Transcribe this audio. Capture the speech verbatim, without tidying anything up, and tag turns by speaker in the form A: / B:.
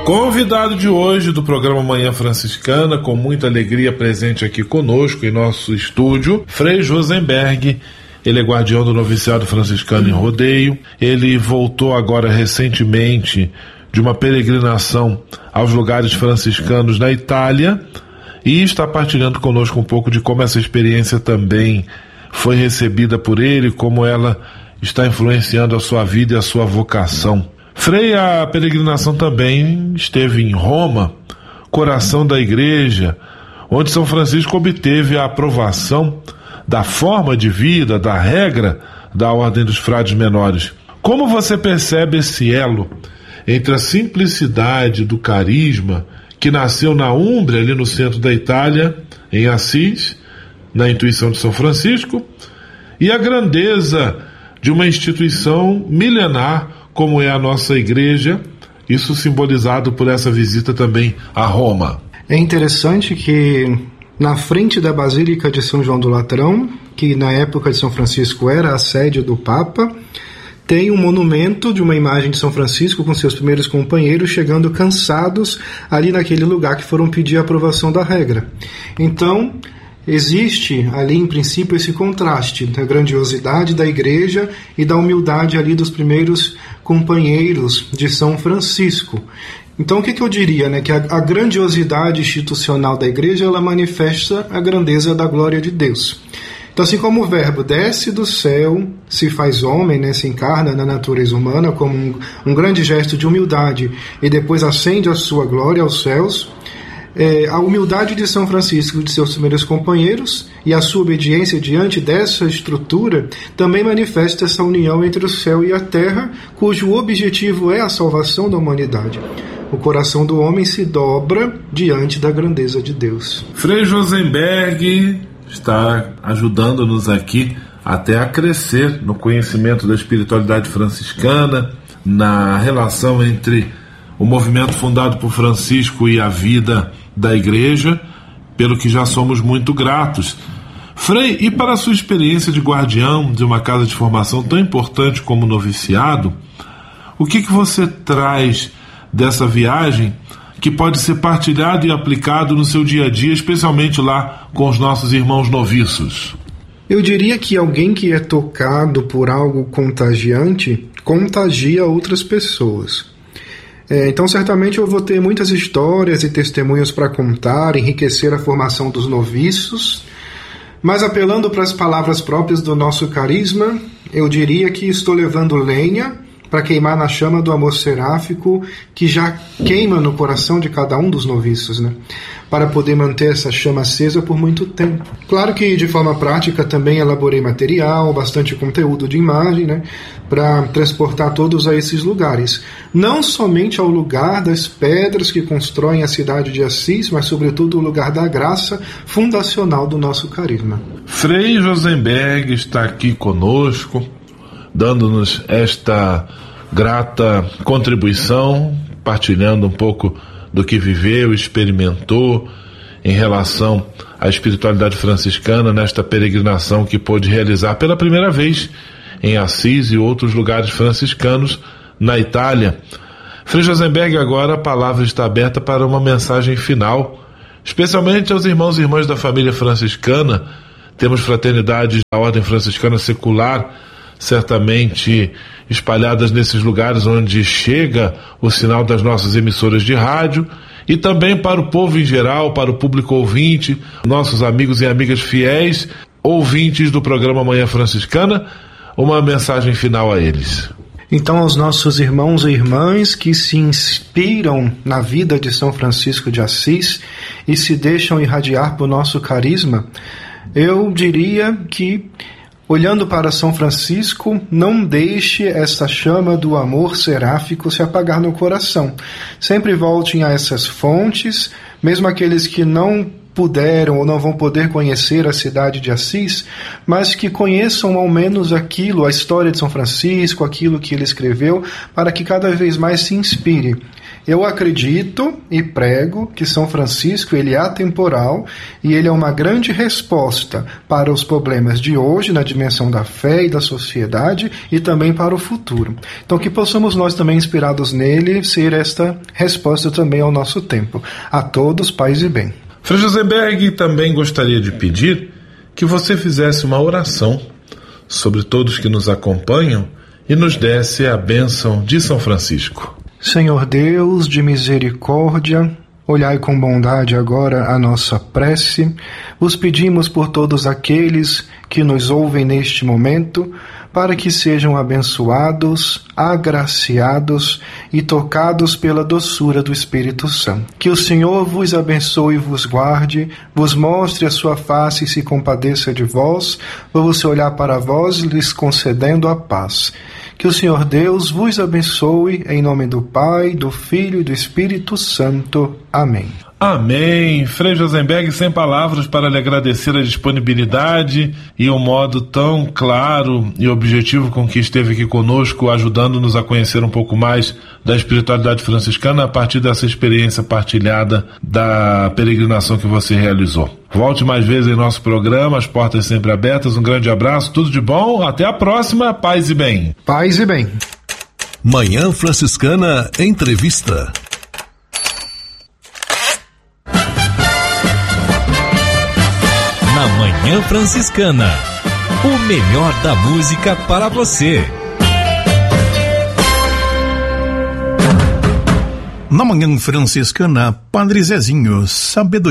A: Convidado de hoje do programa Manhã Franciscana, com muita alegria presente aqui conosco em nosso estúdio, Frei Josenberg. Ele é guardião do noviciado franciscano em Rodeio. Ele voltou agora recentemente de uma peregrinação aos lugares franciscanos na Itália e está partilhando conosco um pouco de como essa experiência também foi recebida por ele, como ela está influenciando a sua vida e a sua vocação. Frei, a peregrinação também esteve em Roma, coração da igreja, onde São Francisco obteve a aprovação da forma de vida, da regra da Ordem dos Frades Menores. Como você percebe esse elo entre a simplicidade do carisma que nasceu na Úmbria, ali no centro da Itália, em Assis, na intuição de São Francisco, e a grandeza de uma instituição milenar como é a nossa igreja, isso simbolizado por essa visita também a Roma?
B: É interessante que na frente da Basílica de São João do Latrão, que na época de São Francisco era a sede do Papa, tem um monumento de uma imagem de São Francisco com seus primeiros companheiros chegando cansados ali naquele lugar que foram pedir a aprovação da regra. Então, existe ali em princípio esse contraste da grandiosidade da igreja e da humildade ali dos primeiros companheiros de São Francisco. Então o que, que eu diria, né? Que a, a grandiosidade institucional da igreja, ela manifesta a grandeza da glória de Deus. Então, assim como o verbo desce do céu, se faz homem, né, se encarna na natureza humana como um, um grande gesto de humildade e depois ascende a sua glória aos céus, É, a humildade de São Francisco e de seus primeiros companheiros e a sua obediência diante dessa estrutura também manifesta essa união entre o céu e a terra, cujo objetivo é a salvação da humanidade. O coração do homem se dobra diante da grandeza de Deus.
A: Frei Josenberg está ajudando-nos aqui até a crescer no conhecimento da espiritualidade franciscana, na relação entre o movimento fundado por Francisco e a vida da igreja, pelo que já somos muito gratos. Frei, e para a sua experiência de guardião de uma casa de formação tão importante como o noviciado, o que, que você traz dessa viagem que pode ser partilhado e aplicado no seu dia a dia, especialmente lá com os nossos irmãos noviços?
B: Eu diria que alguém que é tocado por algo contagiante, contagia outras pessoas. É, então, certamente eu vou ter muitas histórias e testemunhos para contar, enriquecer a formação dos noviços, mas apelando para as palavras próprias do nosso carisma, eu diria que estou levando lenha para queimar na chama do amor seráfico que já queima no coração de cada um dos noviços, né? Para poder manter essa chama acesa por muito tempo. Claro que de forma prática também elaborei material, bastante conteúdo de imagem, né, para transportar todos a esses lugares. Não somente ao lugar das pedras que constroem a cidade de Assis, mas sobretudo o lugar da graça fundacional do nosso carisma.
A: Frei Josenberg está aqui conosco, dando-nos esta grata contribuição, partilhando um pouco do que viveu, experimentou em relação à espiritualidade franciscana nesta peregrinação que pôde realizar pela primeira vez em Assis e outros lugares franciscanos na Itália. Frei Josenberg, agora a palavra está aberta para uma mensagem final, especialmente aos irmãos e irmãs da família franciscana. Temos fraternidades da Ordem Franciscana Secular, certamente espalhadas nesses lugares onde chega o sinal das nossas emissoras de rádio, e também para o povo em geral, para o público ouvinte, nossos amigos e amigas fiéis, ouvintes do programa Manhã Franciscana, uma mensagem final a eles.
B: Então, aos nossos irmãos e irmãs que se inspiram na vida de São Francisco de Assis e se deixam irradiar por nosso carisma, eu diria que, olhando para São Francisco, não deixe essa chama do amor seráfico se apagar no coração. Sempre voltem a essas fontes, mesmo aqueles que não puderam ou não vão poder conhecer a cidade de Assis, mas que conheçam ao menos aquilo, a história de São Francisco, aquilo que ele escreveu, para que cada vez mais se inspire. Eu acredito e prego que São Francisco ele é atemporal e ele é uma grande resposta para os problemas de hoje na dimensão da fé e da sociedade e também para o futuro. Então que possamos nós também, inspirados nele, ser esta resposta também ao nosso tempo. A todos, paz e bem.
A: Frei Josenberg também gostaria de pedir que você fizesse uma oração sobre todos que nos acompanham e nos desse a bênção de São Francisco.
B: Senhor Deus de misericórdia, olhai com bondade agora a nossa prece. Vos pedimos por todos aqueles que nos ouvem neste momento, para que sejam abençoados, agraciados e tocados pela doçura do Espírito Santo. Que o Senhor vos abençoe e vos guarde, vos mostre a sua face e se compadeça de vós, por você olhar para vós, lhes concedendo a paz. Que o Senhor Deus vos abençoe, em nome do Pai, do Filho e do Espírito Santo. Amém.
A: Amém. Frei Josenberg, sem palavras para lhe agradecer a disponibilidade e o modo tão claro e objetivo com que esteve aqui conosco, ajudando-nos a conhecer um pouco mais da espiritualidade franciscana a partir dessa experiência partilhada da peregrinação que você realizou. Volte mais vezes em nosso programa, as portas sempre abertas. Um grande abraço, tudo de bom, até a próxima, paz e bem.
B: Paz e bem.
C: Manhã Franciscana Entrevista. Na Manhã Franciscana, o melhor da música para você.
D: Na Manhã Franciscana, Padre Zezinho, sabedoria.